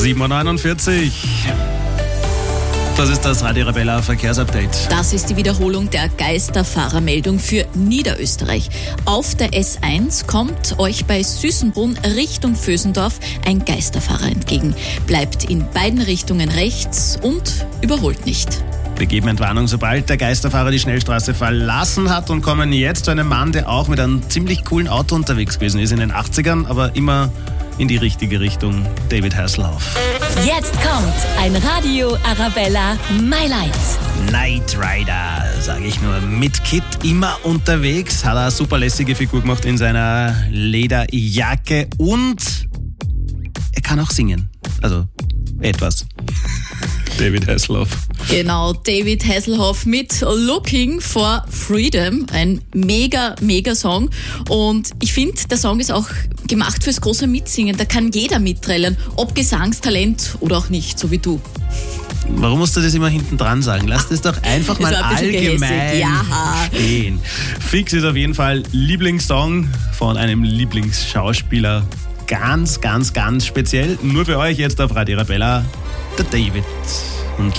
7:49 Uhr. Das ist das Radio Arabella Verkehrsupdate. Das ist die Wiederholung der Geisterfahrermeldung für Niederösterreich. Auf der S1 kommt euch bei Süßenbrunn Richtung Vösendorf ein Geisterfahrer entgegen. Bleibt in beiden Richtungen rechts und überholt nicht. Wir geben Entwarnung, sobald der Geisterfahrer die Schnellstraße verlassen hat, und kommen jetzt zu einem Mann, der auch mit einem ziemlich coolen Auto unterwegs gewesen ist in den 80ern, aber immer in die richtige Richtung. David Hasselhoff. Jetzt kommt ein Radio Arabella My Light. Knight Rider, sage ich nur. Mit Kit immer unterwegs. Hat er eine super lässige Figur gemacht in seiner Lederjacke. Und er kann auch singen. Also etwas. David Hasselhoff. Genau, David Hasselhoff mit Looking for Freedom. Ein mega Song. Und ich finde, der Song ist auch gemacht fürs große Mitsingen. Da kann jeder mitträllern, ob Gesangstalent oder auch nicht, so wie du. Warum musst du das immer hinten dran sagen? Lass das doch einfach mal allgemein stehen. Fix ist auf jeden Fall Lieblingssong von einem Lieblingsschauspieler. Ganz speziell. Nur für euch jetzt auf Radio Arabella, der David.